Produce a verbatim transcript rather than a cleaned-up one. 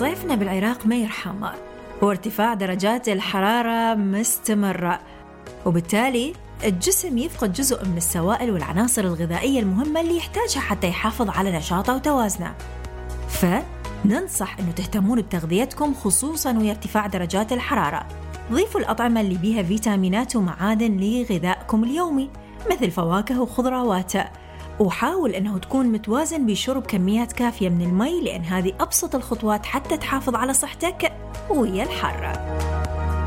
صيفنا بالعراق ما يرحم، وارتفاع درجات الحرارة مستمرة، وبالتالي الجسم يفقد جزء من السوائل والعناصر الغذائية المهمة اللي يحتاجها حتى يحافظ على نشاطه وتوازنه. فننصح أنه تهتمون بتغذيتكم خصوصاً ويرتفاع درجات الحرارة. ضيفوا الأطعمة اللي بيها فيتامينات ومعادن لغذائكم اليومي مثل فواكه وخضروات، وحاول أنه تكون متوازن بشرب كميات كافية من المي، لأن هذه أبسط الخطوات حتى تحافظ على صحتك ويا الحر.